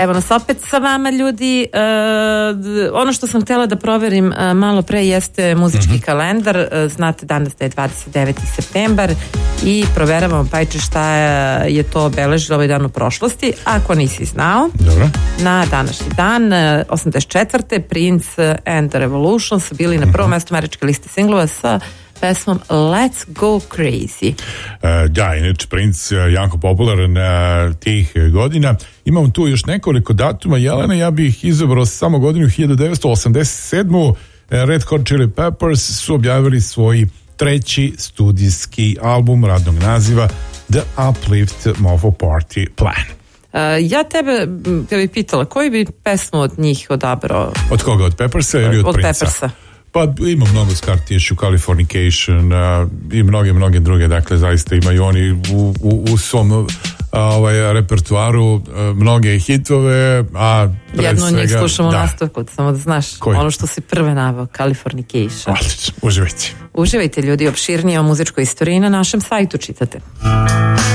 Evo nas opet sa vama, ljudi. Ono što sam htjela da proverim malo pre jeste muzički kalendar. Znate danas da je 29. septembar i proveravamo, Pajče, šta je to obeležilo ovaj dan u prošlosti. Ako nisi znao, dobro, na današnji dan 84. Prince and the Revolution su bili na prvom mjestu američke liste singlova sa pesmom Let's Go Crazy. Da, inače Prince jako popularan tih godina. Imamo tu još nekoliko datuma, Jelena, ja bih izabrao samo godinu 1987. Red Hot Chili Peppers su objavili svoj treći studijski album radnog naziva The Uplift Mofo Party Plan. Ja tebe bih pitala, koju bi pesmu od njih odabrao? Od koga? Od Peppersa ili od Princa? Peppersa. Pa ima mnogo Scar Tissue, Californication i mnoge druge, dakle zaista imaju oni u svom repertuaru mnoge hitove, a pre jedno od njih slušamo u da. nastavku, samo da znaš. Koji? Ono što si prve naveo, Californication. Odlično, uživajte. Uživajte, ljudi, opširnije o muzičkoj istoriji na našem sajtu čitate.